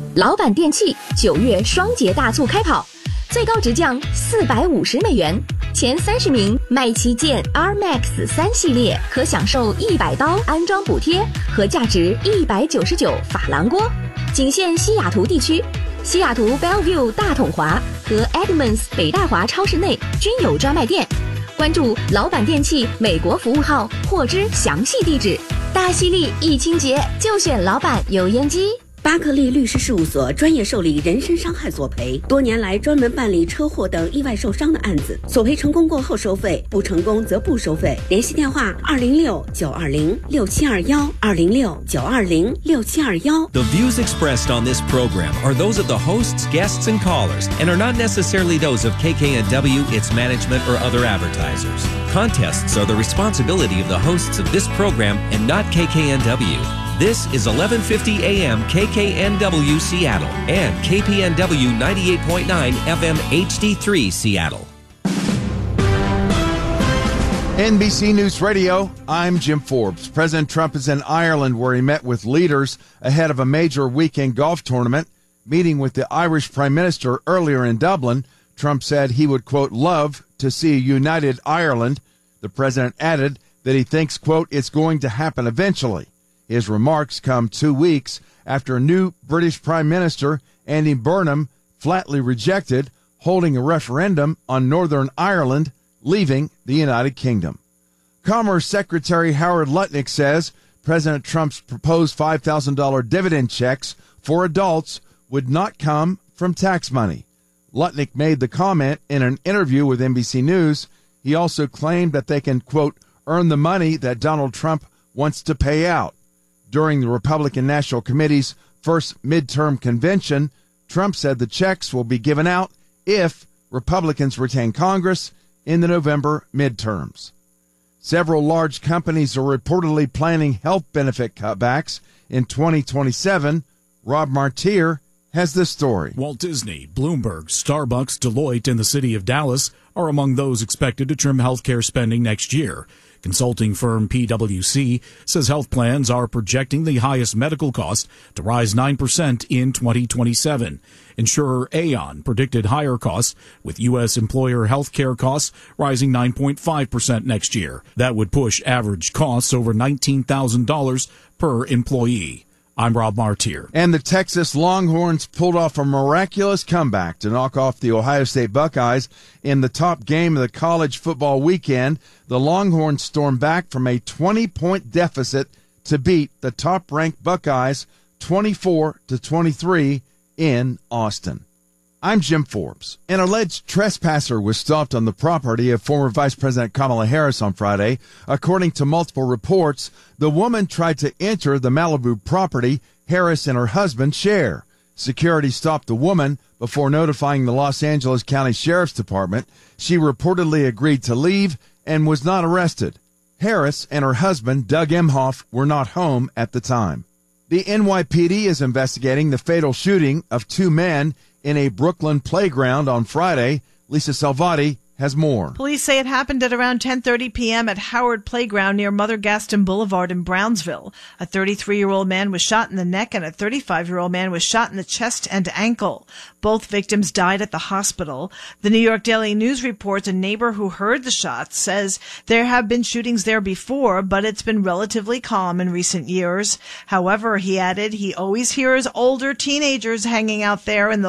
老板电器9月双节大促开跑，最高直降450美元，前30名买旗舰 R-Max 3系列可享受100刀安装补贴和价值199法郎锅，仅限西雅图地区。西雅图 Bellevue 大统华和 Edmonds 北大华超市内均有专卖店。关注老板电器美国服务号获知详细地址。大犀利一清洁就选老板油烟机。 巴克利律师事务所专业受理人身伤害索赔，多年来专门办理车祸等意外受伤的案子，索赔成功过后收费，不成功则不收费。联系电话206-920-6721，206-920-6721。 The views expressed on this program are those of the hosts, guests, and callers, and are not necessarily those of KKNW, its management, or other advertisers. Contests are the responsibility of the hosts of this program and not KKNW. This is 1150 AM KKNW Seattle and KPNW 98.9 FM HD3 Seattle. NBC News Radio, I'm Jim Forbes. President Trump is in Ireland where he met with leaders ahead of a major weekend golf tournament. Meeting with the Irish Prime Minister earlier in Dublin, Trump said he would, quote, love to see a united Ireland. The president added that he thinks, quote, it's going to happen eventually. His remarks come 2 weeks after new British Prime Minister Andy Burnham flatly rejected holding a referendum on Northern Ireland, leaving the United Kingdom. Commerce Secretary Howard Lutnick says President Trump's proposed $5,000 dividend checks for adults would not come from tax money. Lutnick made the comment in an interview with NBC News. He also claimed that they can, quote, earn the money that Donald Trump wants to pay out. During the Republican National Committee's first midterm convention, Trump said the checks will be given out if Republicans retain Congress in the November midterms. Several large companies are reportedly planning health benefit cutbacks in 2027. Rob Martier has this story. Walt Disney, Bloomberg, Starbucks, Deloitte, and the city of Dallas are among those expected to trim healthcare spending next year. Consulting firm PwC says health plans are projecting the highest medical cost to rise 9% in 2027. Insurer Aon predicted higher costs, with U.S. employer health care costs rising 9.5% next year. That would push average costs over $19,000 per employee. I'm Rob Martier. And the Texas Longhorns pulled off a miraculous comeback to knock off the Ohio State Buckeyes in the top game of the college football weekend. The Longhorns stormed back from a 20-point deficit to beat the top-ranked Buckeyes 24-23 in Austin. I'm Jim Forbes. An alleged trespasser was stopped on the property of former Vice President Kamala Harris on Friday. According to multiple reports, the woman tried to enter the Malibu property Harris and her husband share. Security stopped the woman before notifying the Los Angeles County Sheriff's Department. She reportedly agreed to leave and was not arrested. Harris and her husband, Doug Emhoff, were not home at the time. The NYPD is investigating the fatal shooting of 2 men in a Brooklyn playground on Friday. Lisa Salvati has more. Police say it happened at around 10:30 p.m. at Howard Playground near Mother Gaston Boulevard in Brownsville. A 33-year-old man was shot in the neck and a 35-year-old man was shot in the chest and ankle. Both victims died at the hospital. The New York Daily News reports a neighbor who heard the shots says there have been shootings there before, but it's been relatively calm in recent years. However, he added he always hears older teenagers hanging out there in the